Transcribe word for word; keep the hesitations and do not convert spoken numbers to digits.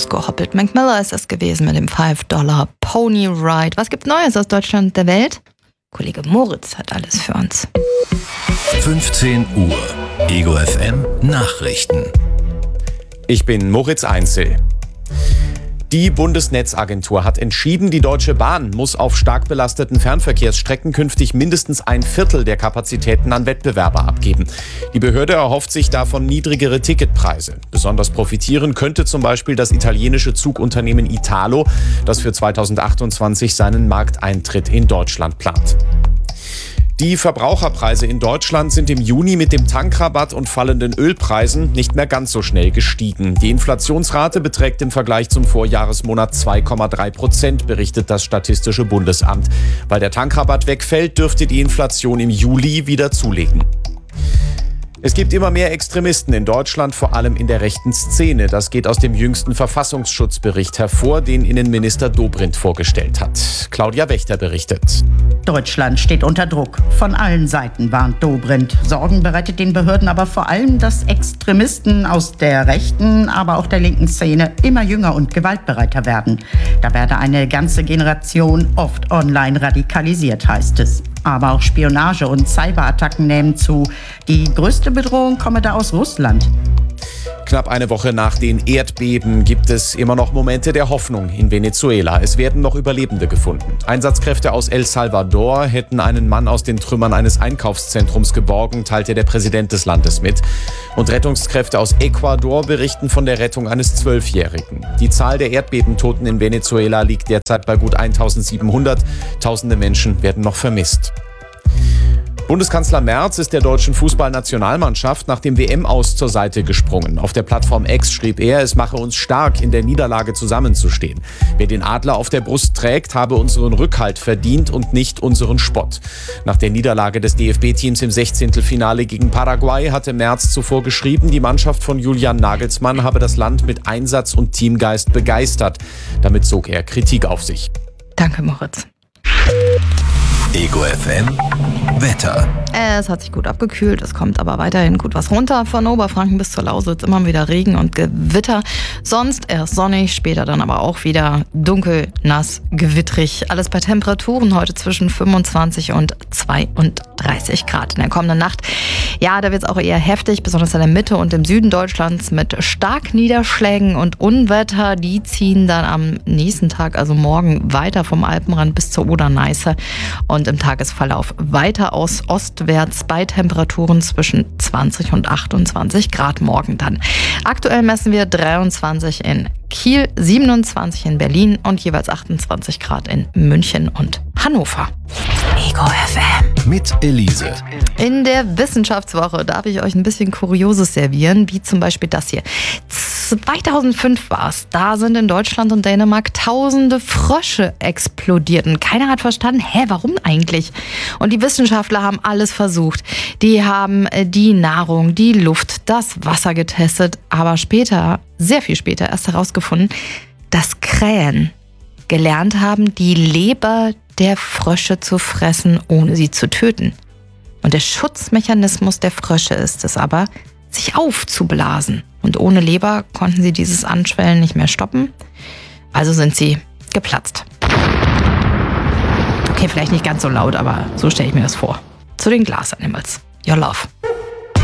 losgehoppelt. Mac Miller ist das gewesen mit dem five Dollar Pony Ride. Was gibt's Neues aus Deutschland und der Welt? Kollege Moritz hat alles für uns. fünfzehn Uhr, Ego F M Nachrichten. Ich bin Moritz Einzel. Die Bundesnetzagentur hat entschieden, die Deutsche Bahn muss auf stark belasteten Fernverkehrsstrecken künftig mindestens ein Viertel der Kapazitäten an Wettbewerber abgeben. Die Behörde erhofft sich davon niedrigere Ticketpreise. Besonders profitieren könnte zum Beispiel das italienische Zugunternehmen Italo, das für zweitausendachtundzwanzig seinen Markteintritt in Deutschland plant. Die Verbraucherpreise in Deutschland sind im Juni mit dem Tankrabatt und fallenden Ölpreisen nicht mehr ganz so schnell gestiegen. Die Inflationsrate beträgt im Vergleich zum Vorjahresmonat zwei Komma drei Prozent, berichtet das Statistische Bundesamt. Weil der Tankrabatt wegfällt, dürfte die Inflation im Juli wieder zulegen. Es gibt immer mehr Extremisten in Deutschland, vor allem in der rechten Szene. Das geht aus dem jüngsten Verfassungsschutzbericht hervor, den Innenminister Dobrindt vorgestellt hat. Claudia Wächter berichtet. Deutschland steht unter Druck. Von allen Seiten warnt Dobrindt. Sorgen bereitet den Behörden aber vor allem, dass Extremisten aus der rechten, aber auch der linken Szene immer jünger und gewaltbereiter werden. Da werde eine ganze Generation oft online radikalisiert, heißt es. Aber auch Spionage und Cyberattacken nehmen zu. Die größte Bedrohung komme da aus Russland. Knapp eine Woche nach den Erdbeben gibt es immer noch Momente der Hoffnung in Venezuela. Es werden noch Überlebende gefunden. Einsatzkräfte aus El Salvador hätten einen Mann aus den Trümmern eines Einkaufszentrums geborgen, teilte der Präsident des Landes mit. Und Rettungskräfte aus Ecuador berichten von der Rettung eines Zwölfjährigen. Die Zahl der Erdbebentoten in Venezuela liegt derzeit bei gut eintausendsiebenhundert. Tausende Menschen werden noch vermisst. Bundeskanzler Merz ist der deutschen Fußballnationalmannschaft nach dem W M-Aus zur Seite gesprungen. Auf der Plattform X schrieb er, es mache uns stark, in der Niederlage zusammenzustehen. Wer den Adler auf der Brust trägt, habe unseren Rückhalt verdient und nicht unseren Spott. Nach der Niederlage des D F B-Teams im Sechzehntelfinale gegen Paraguay hatte Merz zuvor geschrieben, die Mannschaft von Julian Nagelsmann habe das Land mit Einsatz und Teamgeist begeistert. Damit zog er Kritik auf sich. Danke, Moritz. Ego F M Wetter. Es hat sich gut abgekühlt, es kommt aber weiterhin gut was runter. Von Oberfranken bis zur Lausitz immer wieder Regen und Gewitter. Sonst erst sonnig, später dann aber auch wieder dunkel, nass, gewittrig. Alles bei Temperaturen heute zwischen fünfundzwanzig und zweiunddreißig Grad. In der kommenden Nacht, ja, da wird es auch eher heftig, besonders in der Mitte und im Süden Deutschlands mit Starkniederschlägen und Unwetter. Die ziehen dann am nächsten Tag, also morgen, weiter vom Alpenrand bis zur Oder-Neiße und im Tagesverlauf weiter aus ostwärts bei Temperaturen zwischen zwanzig und achtundzwanzig Grad morgen dann. Aktuell messen wir dreiundzwanzig in Kiel, siebenundzwanzig in Berlin und jeweils achtundzwanzig Grad in München und Hannover. Ego F M. Mit Elise. In der Wissenschaftswoche darf ich euch ein bisschen Kurioses servieren, wie zum Beispiel das hier. zweitausendfünf war es. Da sind in Deutschland und Dänemark tausende Frösche explodiert. Und keiner hat verstanden, hä, warum eigentlich? Und die Wissenschaftler haben alles versucht. Die haben die Nahrung, die Luft, das Wasser getestet. Aber später, sehr viel später, erst herausgefunden, dass Krähen gelernt haben, die Leber der Frösche zu fressen, ohne sie zu töten. Und der Schutzmechanismus der Frösche ist es aber, sich aufzublasen. Und ohne Leber konnten sie dieses Anschwellen nicht mehr stoppen. Also sind sie geplatzt. Okay, vielleicht nicht ganz so laut, aber so stelle ich mir das vor. Zu den Glasanimals. Your love.